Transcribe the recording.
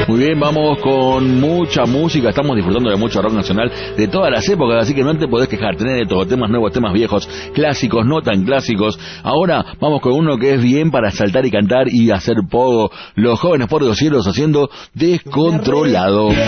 Muy bien, vamos con mucha música, estamos disfrutando de mucho rock nacional de todas las épocas, así que no te podés quejar, tenés de todo, temas nuevos, temas viejos, clásicos, no tan clásicos. Ahora vamos con uno que es bien para saltar y cantar y hacer pogo, Los Jóvenes por los Cielos haciendo Descontrolado.